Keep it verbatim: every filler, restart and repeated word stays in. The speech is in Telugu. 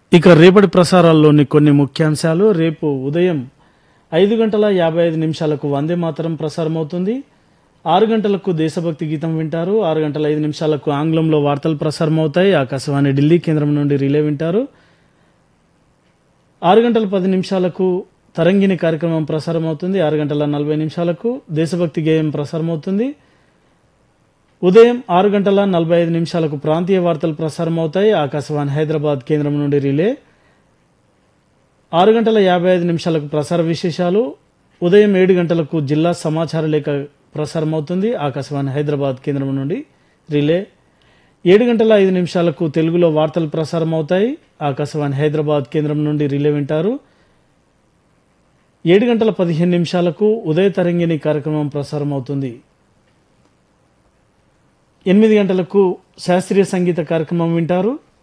ఇక రేపటి ప్రసారాల్లోని కొన్ని ముఖ్యాంశాలు. రేపు ఉదయం ఐదు గంటల యాభై ఐదు నిమిషాలకు వందే మాతరం ప్రసారమవుతుంది. ఆరు గంటలకు దేశభక్తి గీతం వింటారు. ఆరు గంటల ఐదు నిమిషాలకు ఆంగ్లంలో వార్తలు ప్రసారమవుతాయి. ఆకాశవాణి ఢిల్లీ కేంద్రం నుండి రిలే వింటారు. ఆరు గంటల పది నిమిషాలకు తరంగిణి కార్యక్రమం ప్రసారమవుతుంది. ఆరు గంటల నలభై నిమిషాలకు దేశభక్తి గేయం ప్రసారమవుతుంది. ఉదయం ఆరు గంటల నలభై ఐదు నిమిషాలకు ప్రాంతీయ వార్తలు ప్రసారమవుతాయి. ఆకాశవాణి హైదరాబాద్ కేంద్రం నుండి రిలే. ఆరు గంటల యాభై ఐదు నిమిషాలకు ప్రసార విశేషాలు. ఉదయం ఏడు గంటలకు జిల్లా సమాచార లేఖ ప్రసారమవుతుంది. ఆకాశవాణి హైదరాబాద్ కేంద్రం నుండి రిలే. ఏడు గంటల ఐదు నిమిషాలకు తెలుగులో వార్తలు ప్రసారమవుతాయి. ఆకాశవాణి హైదరాబాద్ కేంద్రం నుండి రిలే వింటారు. ఏడు గంటల పదిహేను నిమిషాలకు ఉదయ తరంగిణి కార్యక్రమం ప్రసారమవుతుంది. ఎనిమిది గంటలకు శాస్త్రీయ సంగీత కార్యక్రమం వింటారు.